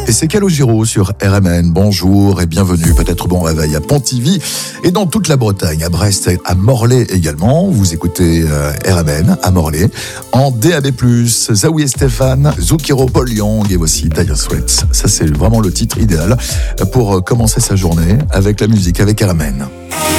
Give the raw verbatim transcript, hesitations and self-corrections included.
Et c'est Calogero sur R M N. Bonjour et bienvenue, peut-être bon réveil à Pontivy et dans toute la Bretagne, à Brest, à Morlaix également. Vous écoutez euh, R M N à Morlaix en D A B plus. Zawi et Stéphane, Zoukiro, Paul Young et aussi Dire Straits. Ça, c'est vraiment le titre idéal pour commencer sa journée avec la musique, avec R M N.